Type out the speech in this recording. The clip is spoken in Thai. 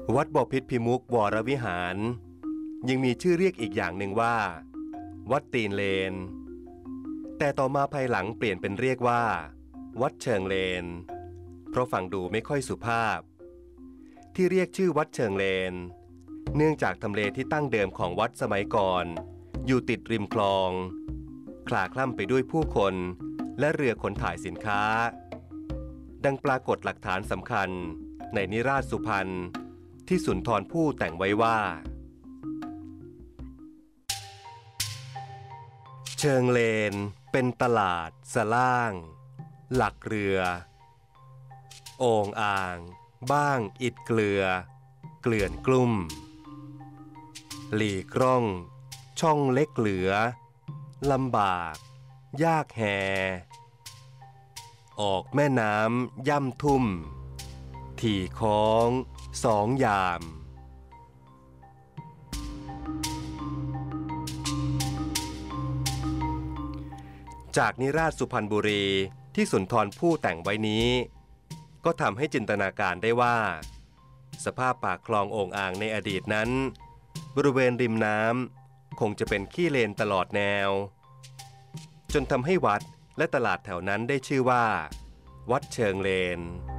วัดบพิตรพิมุขวรวิหารยังมีชื่อเรียกอีกอย่างหนึ่งว่าวัดตีนเลนแต่ต่อมาภายหลังเปลี่ยนเป็นเรียกว่าวัดเชิงเลนเพราะฟังดูไม่ค่อยสุภาพที่เรียกชื่อวัดเชิงเลนเนื่องจากทำเลที่ตั้งเดิมของวัดสมัยก่อนอยู่ติดริมคลองคลาคล่ำไปด้วยผู้คนและเรือขนถ่ายสินค้าดังปรากฏหลักฐานสำคัญในนิราศสุพรรณที่สุนทรภู่แต่งไว้ว่าเชิงเลนเป็นตลาดสล่างหลักเรือโอ่งอ่างบ้างอิฐเกลือเกลื่อนกลุ่มหลีกร่องช่องเล็กเหลือลำบากยากแหออกแม่น้ำย่ำทุ่มถี่คล้องสองยามจากนิราศสุพรรณบุรีที่สุนทรภู่แต่งไว้นี้ก็ทำให้จินตนาการได้ว่าสภาพปากคลองโอ่งอ่างในอดีตนั้นบริเวณริมน้ำคงจะเป็นขี้เลนตลอดแนวจนทำให้วัดและตลาดแถวนั้นได้ชื่อว่าวัดเชิงเลน